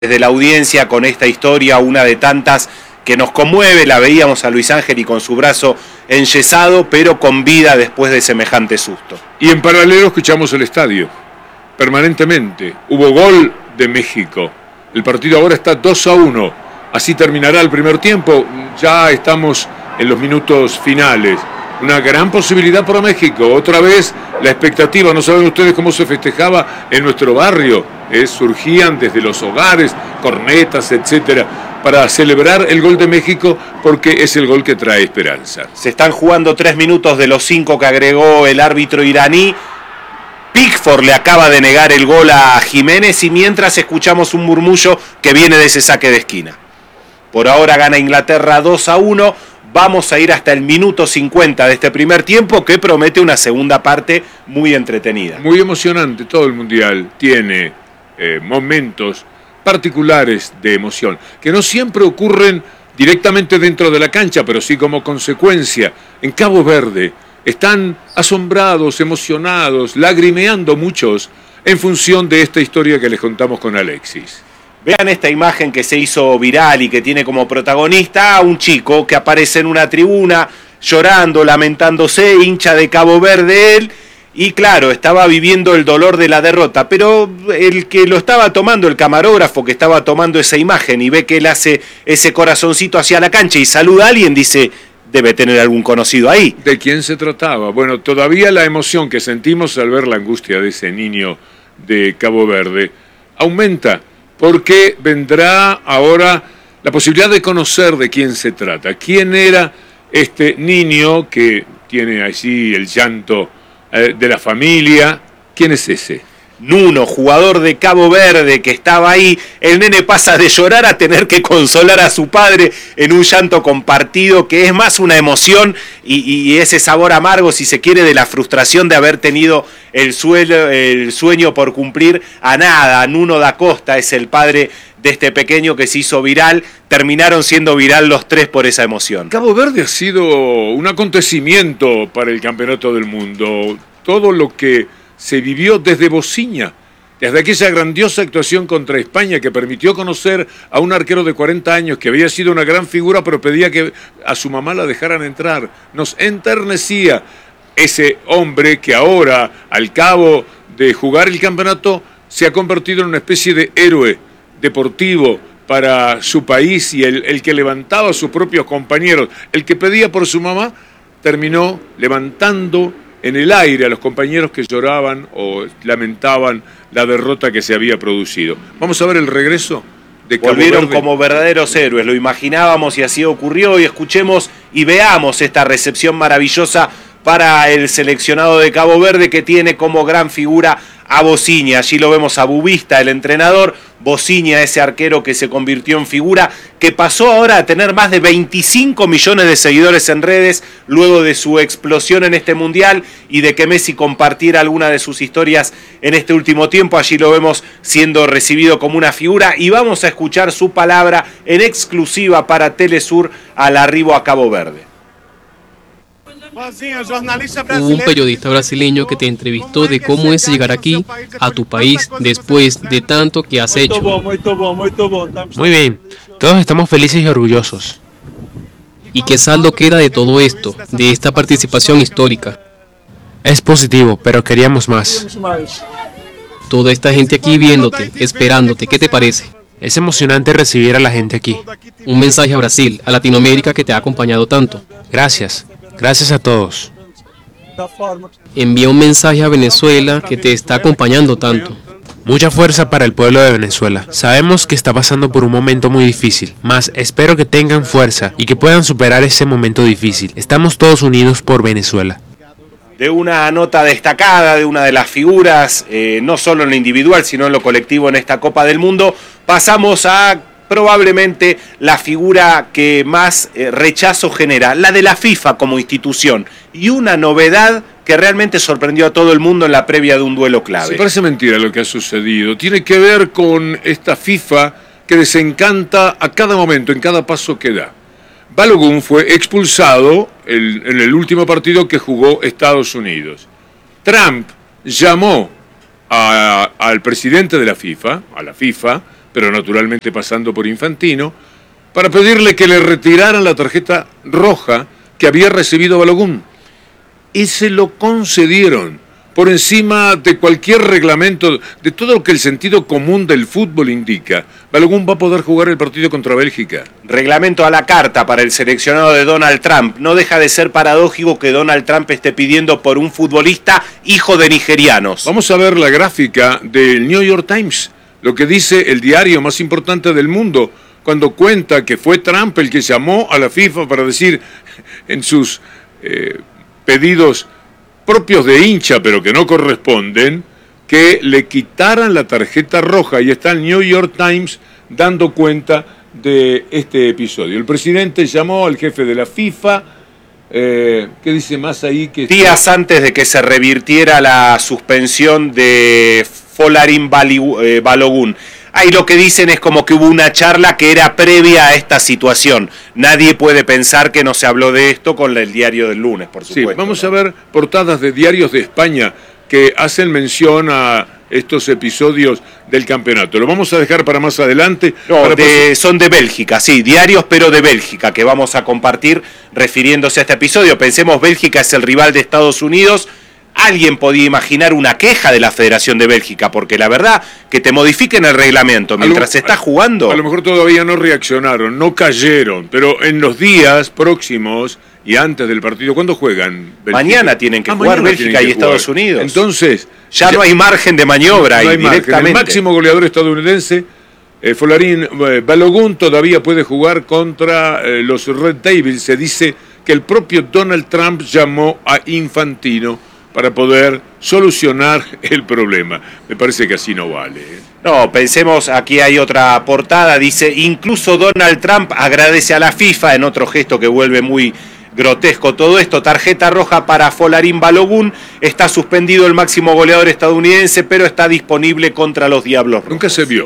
desde la audiencia con esta historia, una de tantas que nos conmueve. La veíamos a Luis Ángel y con su brazo enyesado, pero con vida después de semejante susto. Y en paralelo escuchamos el estadio, permanentemente. Hubo gol de México. El partido ahora está 2-1. Así terminará el primer tiempo. Ya estamos en los minutos finales. Una gran posibilidad para México. Otra vez la expectativa. No saben ustedes cómo se festejaba en nuestro barrio. Surgían desde los hogares, cornetas, etcétera, para celebrar el gol de México, porque es el gol que trae esperanza. Se están jugando 3 minutos de los 5 que agregó el árbitro iraní. Pickford le acaba de negar el gol a Jiménez, y mientras escuchamos un murmullo que viene de ese saque de esquina. Por ahora gana Inglaterra 2-1. Vamos a ir hasta el minuto 50 de este primer tiempo, que promete una segunda parte muy entretenida. Muy emocionante. Todo el Mundial tiene momentos particulares de emoción, que no siempre ocurren directamente dentro de la cancha, pero sí como consecuencia. En Cabo Verde están asombrados, emocionados, lagrimeando muchos en función de esta historia que les contamos con Alexis. Vean esta imagen que se hizo viral y que tiene como protagonista a un chico que aparece en una tribuna llorando, lamentándose, hincha de Cabo Verde él, y claro, estaba viviendo el dolor de la derrota, pero el que lo estaba tomando, el camarógrafo que estaba tomando esa imagen y ve que él hace ese corazoncito hacia la cancha y saluda a alguien, dice: debe tener algún conocido ahí. ¿De quién se trataba? Bueno, todavía la emoción que sentimos al ver la angustia de ese niño de Cabo Verde aumenta, porque vendrá ahora la posibilidad de conocer de quién se trata. ¿Quién era este niño que tiene allí el llanto de la familia? ¿Quién es ese? Nuno, jugador de Cabo Verde, que estaba ahí. El nene pasa de llorar a tener que consolar a su padre en un llanto compartido, que es más una emoción y ese sabor amargo, si se quiere, de la frustración de haber tenido el sueño por cumplir a nada. Nuno da Costa es el padre de este pequeño que se hizo viral. Terminaron siendo viral los tres por esa emoción. Cabo Verde ha sido un acontecimiento para el Campeonato del Mundo. Todo lo que se vivió desde Bociña, desde aquella grandiosa actuación contra España que permitió conocer a un arquero de 40 años que había sido una gran figura, pero pedía que a su mamá la dejaran entrar. Nos enternecía ese hombre que ahora, al cabo de jugar el campeonato, se ha convertido en una especie de héroe deportivo para su país, y el que levantaba a sus propios compañeros, el que pedía por su mamá, terminó levantando en el aire a los compañeros que lloraban o lamentaban la derrota que se había producido. Vamos a ver el regreso de Cabo Verde. Volvieron como verdaderos héroes, lo imaginábamos y así ocurrió, y escuchemos y veamos esta recepción maravillosa para el seleccionado de Cabo Verde, que tiene como gran figura a Bociña. Allí lo vemos a Bubista, el entrenador. Bociña, ese arquero que se convirtió en figura, que pasó ahora a tener más de 25 millones de seguidores en redes, luego de su explosión en este Mundial y de que Messi compartiera alguna de sus historias en este último tiempo. Allí lo vemos siendo recibido como una figura, y vamos a escuchar su palabra en exclusiva para Telesur al arribo a Cabo Verde. Hubo un periodista brasileño que te entrevistó de cómo es llegar aquí, a tu país, después de tanto que has hecho. Muy bien, todos estamos felices y orgullosos. ¿Y qué saldo queda de todo esto, de esta participación histórica? Es positivo, pero queríamos más. Toda esta gente aquí viéndote, esperándote, ¿qué te parece? Es emocionante recibir a la gente aquí. Un mensaje a Brasil, a Latinoamérica, que te ha acompañado tanto. Gracias. Gracias a todos. Envía un mensaje a Venezuela, que te está acompañando tanto. Mucha fuerza para el pueblo de Venezuela. Sabemos que está pasando por un momento muy difícil, mas espero que tengan fuerza y que puedan superar ese momento difícil. Estamos todos unidos por Venezuela. De una nota destacada, de una de las figuras, no solo en lo individual, sino en lo colectivo en esta Copa del Mundo, pasamos a probablemente la figura que más rechazo genera, la de la FIFA como institución, y una novedad que realmente sorprendió a todo el mundo en la previa de un duelo clave. Se parece mentira lo que ha sucedido. Tiene que ver con esta FIFA que desencanta a cada momento, en cada paso que da. Balogun fue expulsado en el último partido que jugó Estados Unidos. Trump llamó al presidente de la FIFA, a la FIFA, pero naturalmente pasando por Infantino, para pedirle que le retiraran la tarjeta roja que había recibido Balogun. Y se lo concedieron, por encima de cualquier reglamento, de todo lo que el sentido común del fútbol indica. Balogun va a poder jugar el partido contra Bélgica. Reglamento a la carta para el seleccionado de Donald Trump. No deja de ser paradójico que Donald Trump esté pidiendo por un futbolista hijo de nigerianos. Vamos a ver la gráfica del New York Times, lo que dice el diario más importante del mundo, cuando cuenta que fue Trump el que llamó a la FIFA para decir en sus pedidos propios de hincha, pero que no corresponden, que le quitaran la tarjeta roja. Y está el New York Times dando cuenta de este episodio. El presidente llamó al jefe de la FIFA. ¿Qué dice más ahí? Que días antes de que se revirtiera la suspensión de Folarin Balogun. Ahí lo que dicen es como que hubo una charla que era previa a esta situación. Nadie puede pensar que no se habló de esto con el diario del lunes, por supuesto. Sí, vamos a ver portadas de diarios de España que hacen mención a estos episodios del campeonato. Lo vamos a dejar para más adelante. No, son de Bélgica, sí, diarios pero de Bélgica, que vamos a compartir refiriéndose a este episodio. Pensemos, Bélgica es el rival de Estados Unidos. Alguien podía imaginar una queja de la Federación de Bélgica, porque la verdad, que te modifiquen el reglamento mientras se está jugando. A lo mejor todavía no reaccionaron, no cayeron, pero en los días próximos y antes del partido, ¿cuándo juegan Bélgica? Mañana tienen que jugar Bélgica y Estados Unidos. Entonces, ya no hay margen de maniobra. No hay directamente. Margen. El máximo goleador estadounidense, Folarin Balogun, todavía puede jugar contra los Red Devils. Se dice que el propio Donald Trump llamó a Infantino para poder solucionar el problema. Me parece que así no vale. No, pensemos, aquí hay otra portada, dice, incluso Donald Trump agradece a la FIFA, en otro gesto que vuelve muy grotesco todo esto. Tarjeta roja para Folarin Balogun, está suspendido el máximo goleador estadounidense, pero está disponible contra los Diablos Rojos. Nunca se vio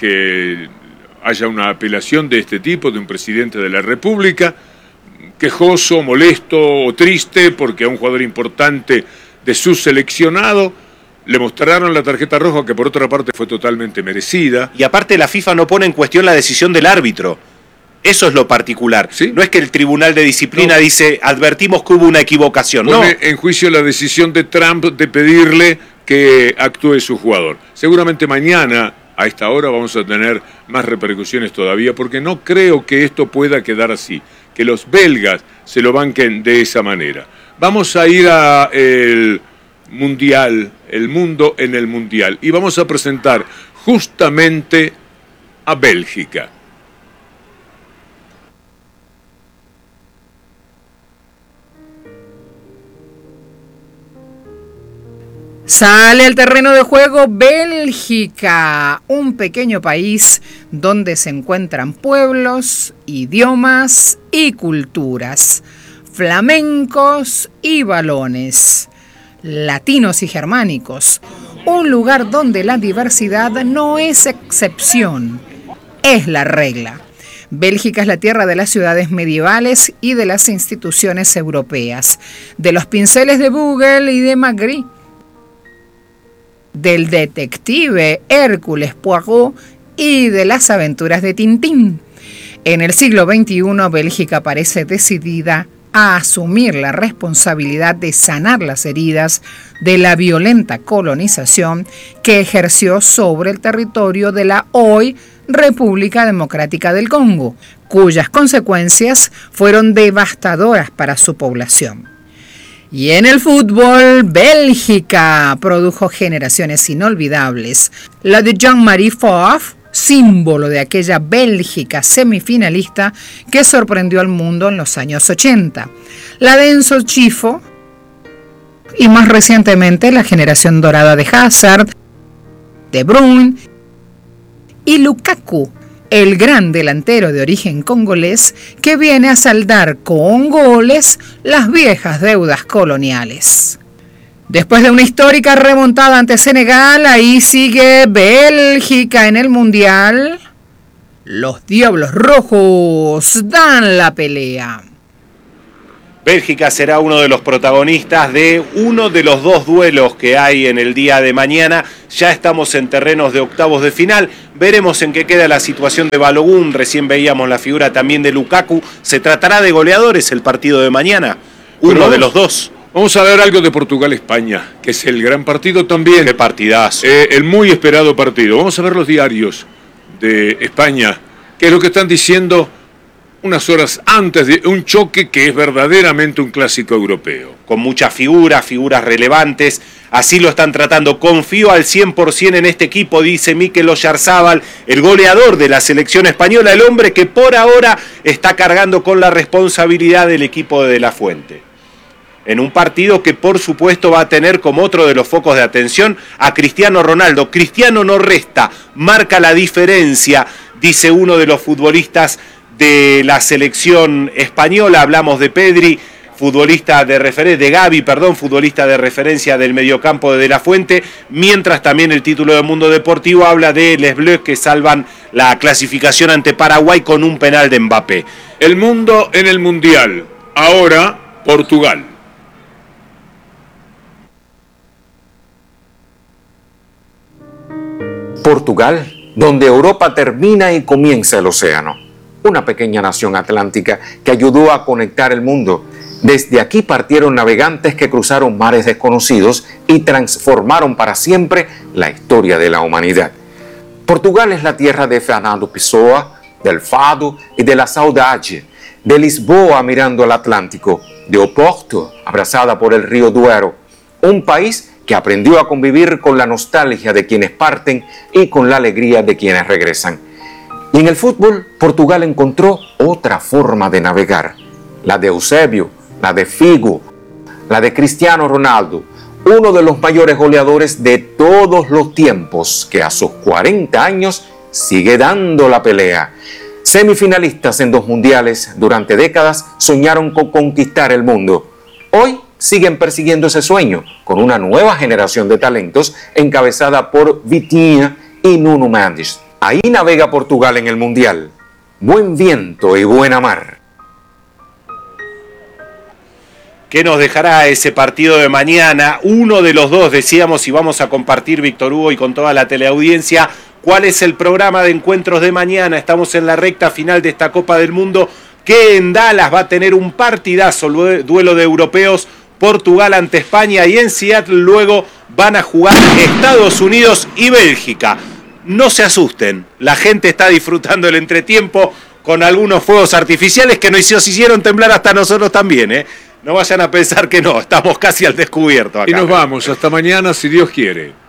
que haya una apelación de este tipo de un presidente de la República, quejoso, molesto o triste, porque a un jugador importante de su seleccionado le mostraron la tarjeta roja, que por otra parte fue totalmente merecida. Y aparte la FIFA no pone en cuestión la decisión del árbitro. Eso es lo particular. ¿Sí? No es que el Tribunal de Disciplina dice, advertimos que hubo una equivocación. Pone en juicio la decisión de Trump de pedirle que actúe su jugador. Seguramente mañana, a esta hora, vamos a tener más repercusiones todavía, porque no creo que esto pueda quedar así, que los belgas se lo banquen de esa manera. Vamos a ir a el Mundial, el mundo en el Mundial, y vamos a presentar justamente a Bélgica. Sale al terreno de juego Bélgica, un pequeño país donde se encuentran pueblos, idiomas y culturas, flamencos y balones, latinos y germánicos, un lugar donde la diversidad no es excepción, es la regla. Bélgica es la tierra de las ciudades medievales y de las instituciones europeas, de los pinceles de Bruegel y de Magritte, del detective Hércules Poirot y de las aventuras de Tintín. En el siglo XXI, Bélgica parece decidida a asumir la responsabilidad de sanar las heridas de la violenta colonización que ejerció sobre el territorio de la hoy República Democrática del Congo, cuyas consecuencias fueron devastadoras para su población. Y en el fútbol, Bélgica produjo generaciones inolvidables. La de Jean-Marie Pfaff, símbolo de aquella Bélgica semifinalista que sorprendió al mundo en los años 80. La de Enzo Schifo y más recientemente la generación dorada de Hazard, De Bruyne y Lukaku, el gran delantero de origen congolés que viene a saldar con goles las viejas deudas coloniales. Después de una histórica remontada ante Senegal, ahí sigue Bélgica en el Mundial. Los Diablos Rojos dan la pelea. Bélgica será uno de los protagonistas de uno de los dos duelos que hay en el día de mañana. Ya estamos en terrenos de octavos de final. Veremos en qué queda la situación de Balogun. Recién veíamos la figura también de Lukaku. ¿Se tratará de goleadores el partido de mañana? Uno de los dos. Vamos a ver algo de Portugal-España, que es el gran partido también. Qué partidazo. El muy esperado partido. Vamos a ver los diarios de España, qué es lo que están diciendo unas horas antes de un choque que es verdaderamente un clásico europeo. Con muchas figuras relevantes, así lo están tratando. Confío al 100% en este equipo, dice Mikel Oyarzabal, el goleador de la selección española, el hombre que por ahora está cargando con la responsabilidad del equipo de La Fuente. En un partido que por supuesto va a tener como otro de los focos de atención a Cristiano Ronaldo. Cristiano no resta, marca la diferencia, dice uno de los futbolistas de la selección española. Hablamos de Pedri, futbolista de referencia, de Gavi, perdón, futbolista de referencia del mediocampo de La Fuente, mientras también el título del Mundo Deportivo habla de Les Bleus que salvan la clasificación ante Paraguay con un penal de Mbappé. El mundo en el Mundial, ahora Portugal. Portugal, donde Europa termina y comienza el océano. Una pequeña nación atlántica que ayudó a conectar el mundo. Desde aquí partieron navegantes que cruzaron mares desconocidos y transformaron para siempre la historia de la humanidad. Portugal es la tierra de Fernando Pessoa, del Fado y de la Saudade, de Lisboa mirando al Atlántico, de Oporto abrazada por el río Duero. Un país que aprendió a convivir con la nostalgia de quienes parten y con la alegría de quienes regresan. Y en el fútbol, Portugal encontró otra forma de navegar, la de Eusebio, la de Figo, la de Cristiano Ronaldo, uno de los mayores goleadores de todos los tiempos, que a sus 40 años sigue dando la pelea. Semifinalistas en 2 mundiales, durante décadas soñaron con conquistar el mundo. Hoy siguen persiguiendo ese sueño con una nueva generación de talentos encabezada por Vitinha y Nuno Mendes. Ahí navega Portugal en el Mundial. Buen viento y buena mar. ¿Qué nos dejará ese partido de mañana? Uno de los dos, decíamos, y vamos a compartir, Víctor Hugo, y con toda la teleaudiencia, cuál es el programa de encuentros de mañana. Estamos en la recta final de esta Copa del Mundo, que en Dallas va a tener un partidazo, duelo de europeos, Portugal ante España, y en Seattle luego van a jugar Estados Unidos y Bélgica. No se asusten, la gente está disfrutando el entretiempo con algunos fuegos artificiales que nos hicieron temblar hasta nosotros también, ¿eh? No vayan a pensar que no, estamos casi al descubierto acá. Y nos vamos, hasta mañana si Dios quiere.